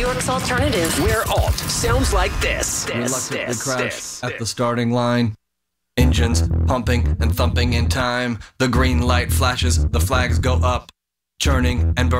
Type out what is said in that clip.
York's alternative, where alt sounds like this. Reluctantly crouch at the starting line. Engines pumping and thumping in time. The green light flashes, the flags go up, churning and burning.